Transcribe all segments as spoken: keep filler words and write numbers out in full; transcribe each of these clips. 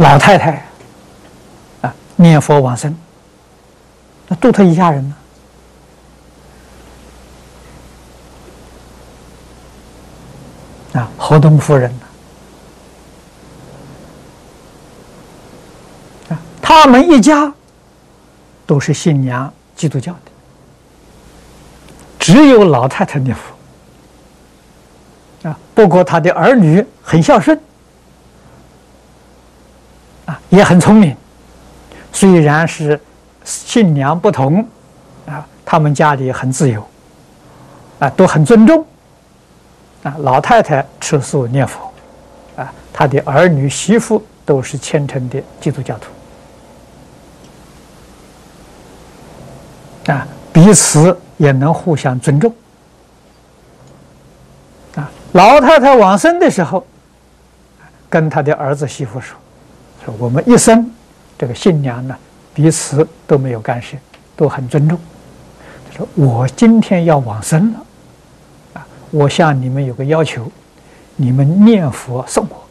老太太啊念佛往生，那度他一家人呢？啊，河东夫人呢？啊，他们一家都是信仰基督教的，只有老太太念佛。啊，不过他的儿女很孝顺，啊，也很聪明。虽然是信仰不同，啊，他们家里很自由，啊，都很尊重。啊，老太太吃素念佛，啊，他的儿女媳妇都是虔诚的基督教徒，啊，彼此也能互相尊重。啊，老太太往生的时候，跟他的儿子媳妇说：“说我们一生这个信仰呢，彼此都没有干涉，都很尊重。他说我今天要往生了，啊，我向你们有个要求，你们念佛送我。”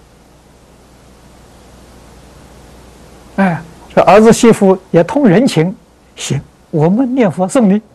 哎，这儿子媳妇也通人情，行，我们念佛送你。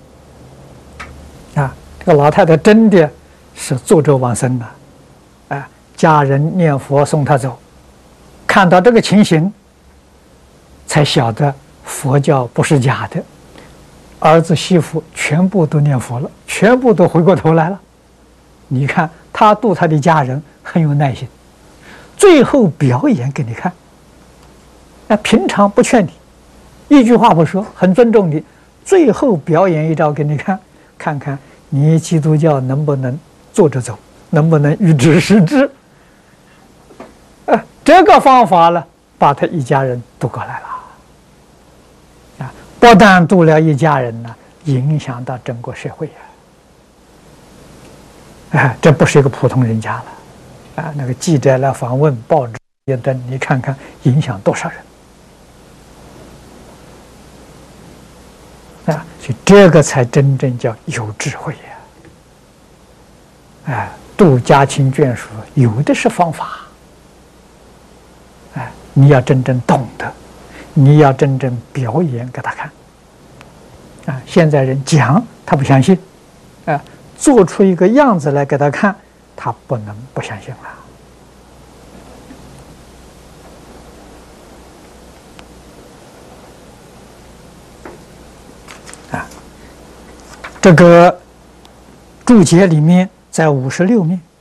啊，这个老太太真的是作者往生了，啊，家人念佛送他走，看到这个情形，才晓得佛教不是假的，儿子媳妇全部都念佛了，全部都回过头来了。你看他度他的家人很有耐心，最后表演给你看。那平常不劝你，一句话不说，很尊重你，最后表演一招给你看，看看你基督教能不能坐着走，能不能预知时之？啊，这个方法呢，把他一家人渡过来了。啊，不但渡了一家人呢，影响到整个社会啊！啊，这不是一个普通人家了。啊，那个记者来访问，报纸一登，你看看影响多少人。啊，所以这个才真正叫有智慧呀！哎，度家亲眷属有的是方法，哎，你要真正懂得，你要真正表演给他看。啊，现在人讲他不相信，啊，做出一个样子来给他看，他不能不相信了。这个注解里面在五十六面，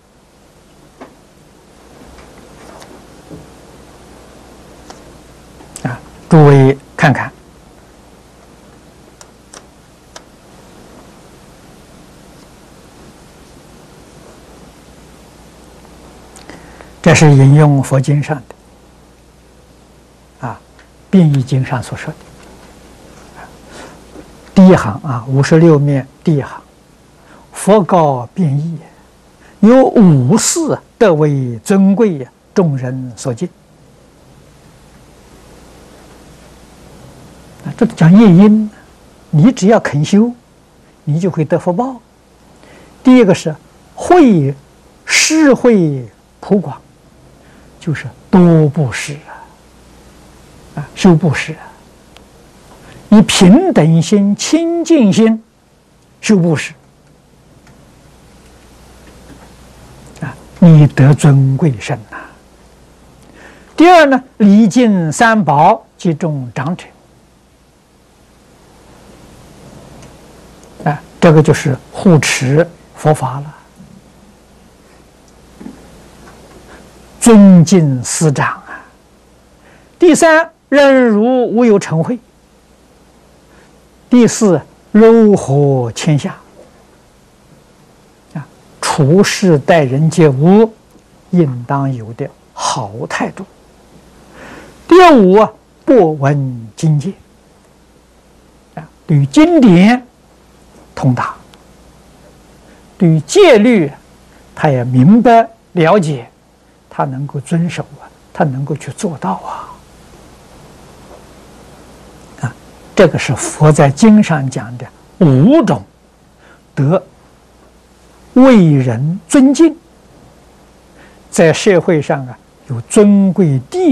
啊，诸位看看，这是引用佛经上的，啊，变异经上所说的。第一行啊，五十六面第一行，佛告变异，有五事得为尊贵，众人所敬。啊，这讲业因，你只要肯修，你就会得福报。第一个是慧施慧普广，就是多布施啊，啊，修布施啊。以平等心、清净心修布施，啊，你得尊贵身呐。第二呢，礼敬三宝及众长者，啊，这个就是护持佛法了。尊敬师长啊。第三，忍辱无有嗔恚。第四，柔和谦下，啊，处事待人接物，应当有的好态度。第五啊，不闻经戒，啊，对于经典通达，对于戒律，他也明白了解，他能够遵守啊，他能够去做到啊。这个是佛在经上讲的五种得为人尊敬，在社会上啊有尊贵地